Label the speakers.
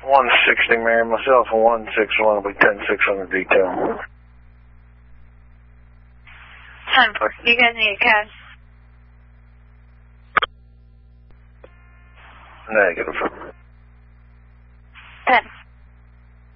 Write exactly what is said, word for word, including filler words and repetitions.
Speaker 1: one sixty, Mary, myself, and one six one will be ten six on the detail.
Speaker 2: ten four, you guys need a cab?
Speaker 1: Negative.
Speaker 2: ten.